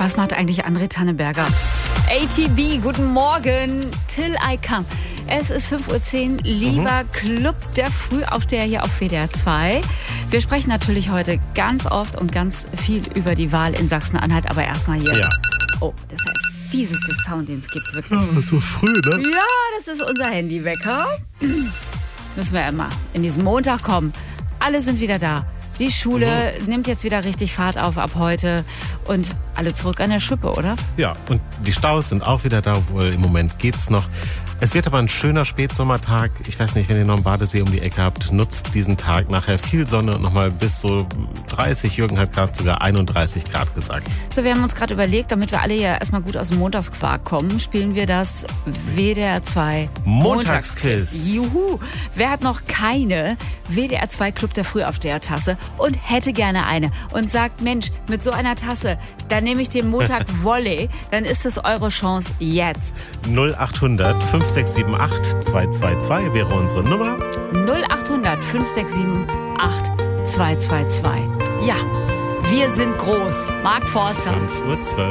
Was macht eigentlich André Tanneberger? ATB, guten Morgen. Till I Come. Es ist 5:10 Uhr. Lieber Club der Frühaufsteher hier auf WDR 2. Wir sprechen natürlich heute ganz oft und ganz viel über die Wahl in Sachsen-Anhalt. Aber erstmal hier. Ja. Oh, das ist der fieseste Sound, den es gibt, wirklich. Ja, so früh, ne? Ja, das ist unser Handywecker. Müssen wir immer in diesen Montag kommen. Alle sind wieder da. Die Schule nimmt jetzt wieder richtig Fahrt auf ab heute. Und alle zurück an der Schippe, oder? Ja, und die Staus sind auch wieder da, obwohl im Moment geht's noch. Es wird aber ein schöner Spätsommertag. Ich weiß nicht, wenn ihr noch einen Badesee um die Ecke habt, nutzt diesen Tag. Nachher viel Sonne und nochmal bis so 30. Jürgen hat gerade sogar 31 Grad gesagt. So, wir haben uns gerade überlegt, damit wir alle ja erstmal gut aus dem Montagsquark kommen, spielen wir das WDR 2 Montagsquiz. Juhu! Wer hat noch keine WDR 2 Club der Frühaufsteher-Tasse und hätte gerne eine und sagt, Mensch, mit so einer Tasse, dann nehme ich den Montag Volley, dann ist es eure Chance jetzt. 0800 5678 222 wäre unsere Nummer. 0800 5678 222. Ja, wir sind groß. Mark Forster. 5:12 Uhr.